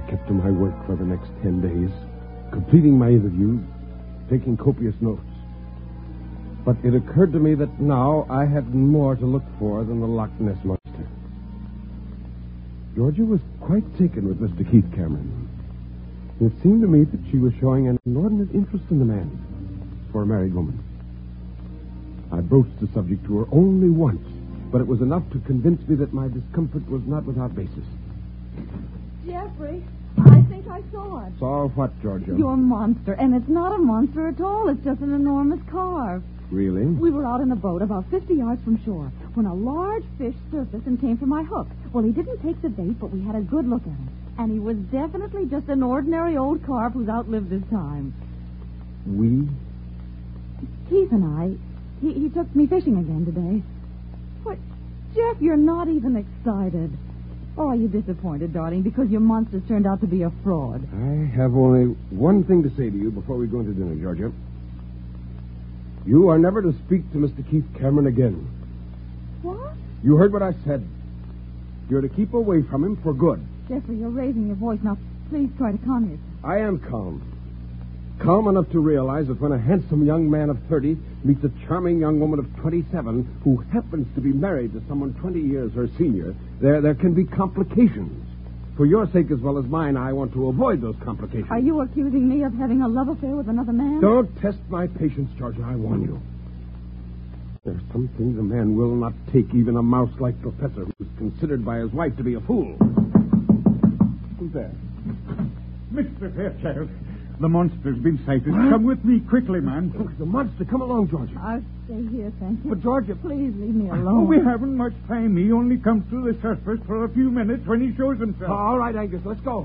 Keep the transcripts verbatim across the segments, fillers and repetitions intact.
kept to my work for the next ten days, completing my interviews, taking copious notes. But it occurred to me that now I had more to look for than the Loch Ness Monster. Georgia was quite taken with Mister Keith Cameron. It seemed to me that she was showing an inordinate interest in the man for a married woman. I broached the subject to her only once, but it was enough to convince me that my discomfort was not without basis. Jeffrey, I think I saw it. Saw what, Georgia? Your monster. And it's not a monster at all. It's just an enormous carve. Really? We were out in a boat about fifty yards from shore when a large fish surfaced and came for my hook. Well, he didn't take the bait, but we had a good look at him. And he was definitely just an ordinary old carp who's outlived his time. We? Keith and I, he, he took me fishing again today. But, Jeff, you're not even excited. Or are you disappointed, darling, because your monster's turned out to be a fraud? I have only one thing to say to you before we go into dinner, Georgia. You are never to speak to Mister Keith Cameron again. What? You heard what I said. You're to keep away from him for good. Jeffrey, you're raising your voice. Now, please try to calm yourself. I am calm. Calm enough to realize that when a handsome young man of thirty meets a charming young woman of twenty-seven who happens to be married to someone twenty years her senior, there, there can be complications. For your sake as well as mine, I want to avoid those complications. Are you accusing me of having a love affair with another man? Don't test my patience, Georgia. I warn you. There are some things a man will not take, even a mouse like Professor, who's considered by his wife to be a fool. Who's there? Mister Fairchild, the monster's been sighted. What? Come with me quickly, man. Look, the monster. Come along, Georgia. I'll stay here, thank you. But, Georgia... Please leave me Oh, alone. we haven't much time. He only comes to the surface for a few minutes when he shows himself. All right, Angus, let's go.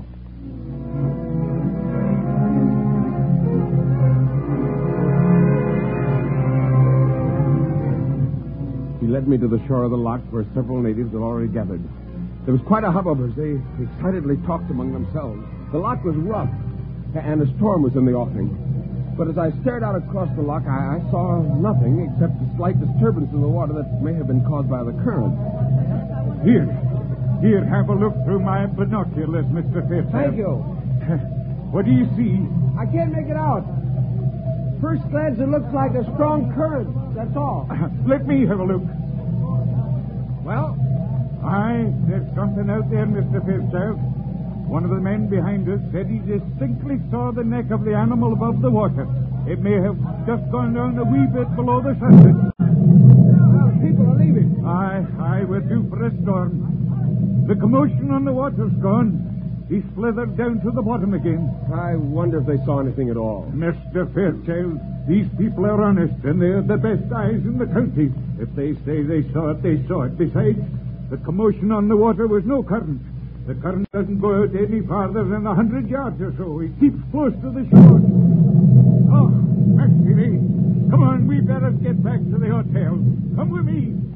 He led me to the shore of the loch where several natives had already gathered. There was quite a hubbub as they excitedly talked among themselves. The loch was rough, and a storm was in the offing. But as I stared out across the loch, I, I saw nothing except a slight disturbance in the water that may have been caused by the current. Here. Here, have a look through my binoculars, Mister Fairchild. Thank you. What do you see? I can't make it out. First glance, it looks like a strong current. That's all. Let me have a look. Well? Aye, there's something out there, Mister Fairchild. One of the men behind us said he distinctly saw the neck of the animal above the water. It may have just gone down a wee bit below the surface. Well, people are leaving. Aye, aye, we're due for a storm. The commotion on the water's gone. He slithered down to the bottom again. I wonder if they saw anything at all. Mister Fairchild, these people are honest, and they're the best eyes in the county. If they say they saw it, they saw it. Besides, the commotion on the water was no current. The current doesn't go out any farther than a hundred yards or so. It keeps close to the shore. Oh, mercy me. Come on, we better get back to the hotel. Come with me.